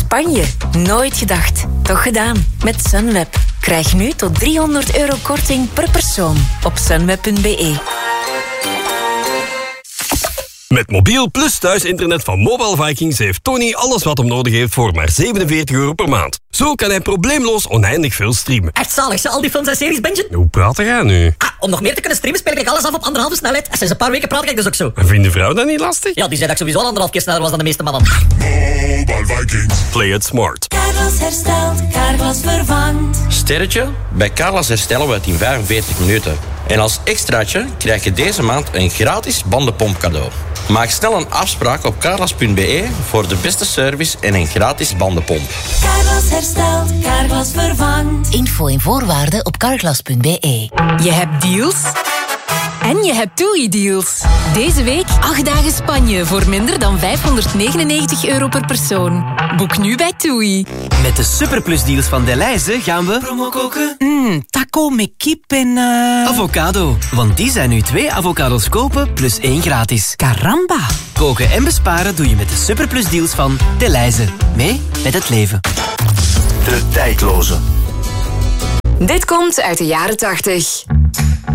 Spanje. Nooit gedacht. Toch gedaan. Met Sunweb. Krijg nu tot €300 korting per persoon op sunweb.be. Met mobiel plus thuisinternet van Mobile Vikings heeft Tony alles wat hem nodig heeft voor maar €47 per maand. Zo kan hij probleemloos oneindig veel streamen. Echt zalig, al die films en series bingen. Hoe praat jij nu? Om nog meer te kunnen streamen speel ik alles af op 1,5 snelheid. En sinds een paar weken praat ik dus ook zo. En vindt de vrouw dat niet lastig? Ja, die zei dat ik sowieso al 1,5 keer sneller was dan de meeste mannen. Mobile Vikings. Play it smart. Carglass herstelt, Carglass vervangt. Sterretje? Bij Carglass herstellen we het in 45 minuten. En als extraatje krijg je deze maand een gratis bandenpomp cadeau. Maak snel een afspraak op carglass.be voor de beste service en een gratis bandenpomp. Carglass herstelt, Carglass vervangt. Info en voorwaarden op carglass.be. Je hebt deals en je hebt TUI-deals. Deze week 8 dagen Spanje voor minder dan €599 per persoon. Boek nu bij TUI. Met de superplusdeals van Delhaize gaan we promo koken. Taco met kip en avocado. Want die zijn nu 2 avocados kopen plus 1 gratis. Caramba. Koken en besparen doe je met de superplusdeals van Delhaize. Mee met het leven. De tijdloze. Dit komt uit de jaren 80.